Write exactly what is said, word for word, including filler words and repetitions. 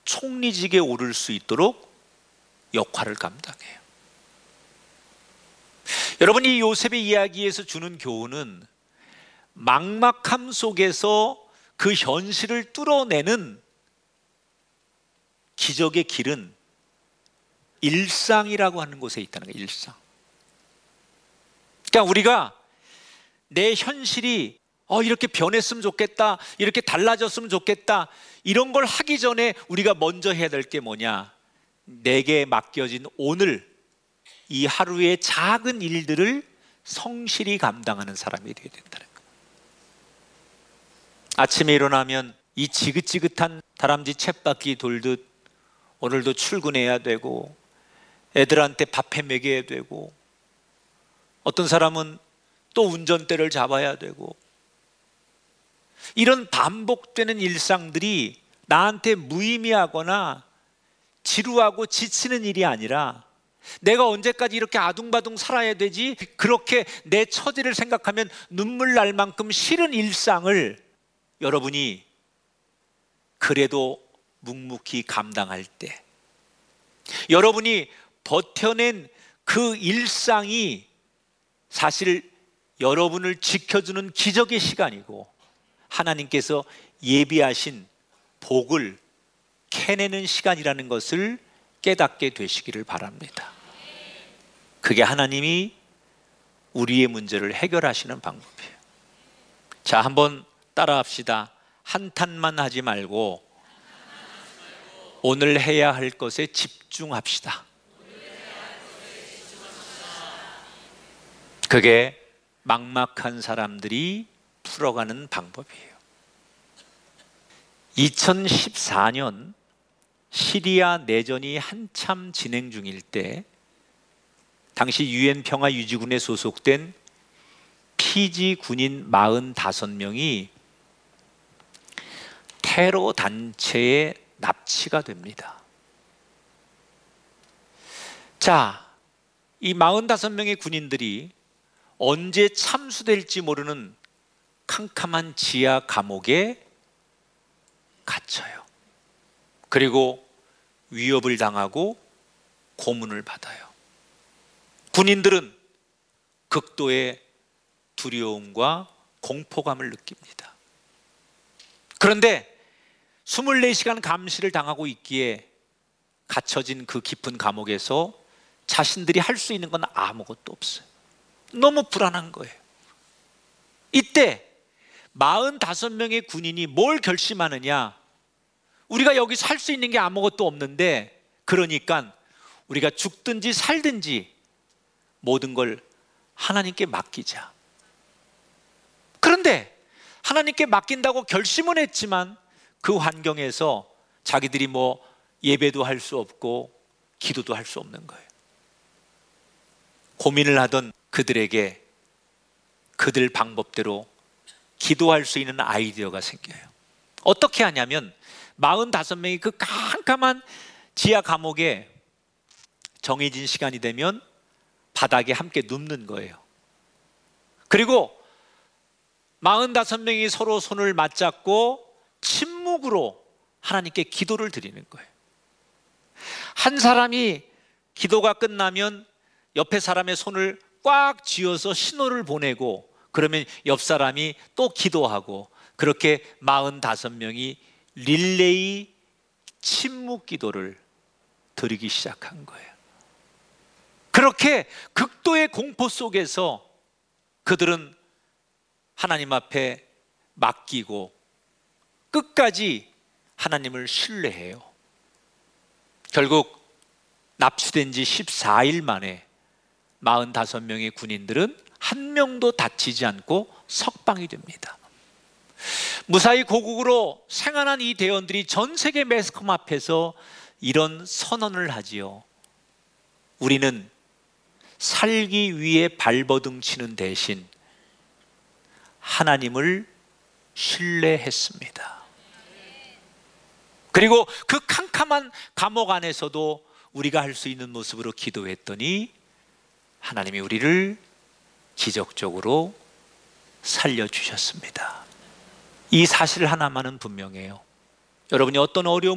총리직에 오를 수 있도록 역할을 감당해요. 여러분, 이 요셉의 이야기에서 주는 교훈은 막막함 속에서 그 현실을 뚫어내는 기적의 길은 일상이라고 하는 곳에 있다는 거예요. 일상. 그러니까 우리가 내 현실이 어, 이렇게 변했으면 좋겠다, 이렇게 달라졌으면 좋겠다, 이런 걸 하기 전에 우리가 먼저 해야 될 게 뭐냐? 내게 맡겨진 오늘 이 하루의 작은 일들을 성실히 감당하는 사람이 되어야 된다는 거예요. 아침에 일어나면 이 지긋지긋한 다람쥐 쳇바퀴 돌듯 오늘도 출근해야 되고, 애들한테 밥해 먹여야 되고, 어떤 사람은 또 운전대를 잡아야 되고, 이런 반복되는 일상들이 나한테 무의미하거나 지루하고 지치는 일이 아니라 내가 언제까지 이렇게 아둥바둥 살아야 되지? 그렇게 내 처지를 생각하면 눈물 날 만큼 싫은 일상을 여러분이 그래도 묵묵히 감당할 때, 여러분이 버텨낸 그 일상이 사실 여러분을 지켜주는 기적의 시간이고, 하나님께서 예비하신 복을 캐내는 시간이라는 것을 깨닫게 되시기를 바랍니다. 그게 하나님이 우리의 문제를 해결하시는 방법이에요. 자, 한번 따라합시다. 한탄만 하지 말고 오늘 해야 할 것에 집중합시다. 그게 막막한 사람들이 풀어가는 방법이에요. 이천십사 년 시리아 내전이 한참 진행 중일 때 당시 유엔 평화유지군에 소속된 피지 군인 사십오 명이 테러 단체에 납치가 됩니다. 자, 이 사십오 명의 군인들이 언제 참수될지 모르는 캄캄한 지하 감옥에 갇혀요. 그리고 위협을 당하고 고문을 받아요. 군인들은 극도의 두려움과 공포감을 느낍니다. 그런데 이십사 시간 감시를 당하고 있기에 갇혀진 그 깊은 감옥에서 자신들이 할 수 있는 건 아무것도 없어요. 너무 불안한 거예요. 이때 사십오 명의 군인이 뭘 결심하느냐? 우리가 여기서 할 수 있는 게 아무것도 없는데, 그러니까 우리가 죽든지 살든지 모든 걸 하나님께 맡기자. 그런데 하나님께 맡긴다고 결심은 했지만 그 환경에서 자기들이 뭐 예배도 할 수 없고 기도도 할 수 없는 거예요. 고민을 하던 그들에게 그들 방법대로 기도할 수 있는 아이디어가 생겨요. 어떻게 하냐면 사십오 명이 그 깜깜한 지하 감옥에 정해진 시간이 되면 바닥에 함께 눕는 거예요. 그리고 사십오 명이 서로 손을 맞잡고 침묵으로 하나님께 기도를 드리는 거예요. 한 사람이 기도가 끝나면 옆에 사람의 손을 꽉 쥐어서 신호를 보내고, 그러면 옆 사람이 또 기도하고, 그렇게 사십오 명이 릴레이 침묵 기도를 드리기 시작한 거예요. 그렇게 극도의 공포 속에서 그들은 하나님 앞에 맡기고 끝까지 하나님을 신뢰해요. 결국 납치된 지 십사 일 만에 사십오 명의 군인들은 한 명도 다치지 않고 석방이 됩니다. 무사히 고국으로 생還한 이 대원들이 전 세계 매스컴 앞에서 이런 선언을 하지요. 우리는 살기 위해 발버둥 치는 대신 하나님을 신뢰했습니다. 그리고 그 캄캄한 감옥 안에서도 우리가 할 수 있는 모습으로 기도했더니 하나님이 우리를 기적적으로 살려주셨습니다. 이 사실 하나만은 분명해요. 여러분이 어떤 어려움